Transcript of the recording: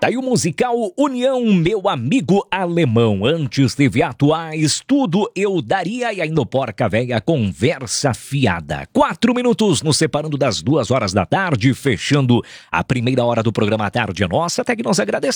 Tá aí o musical União, meu amigo alemão. Antes teve Atuais, Tudo Eu Daria e ainda o Porca Véia, Conversa Fiada. 4 minutos nos separando das 2 horas da tarde, fechando a primeira hora do programa Tarde é Nossa. Até que nós agradecemos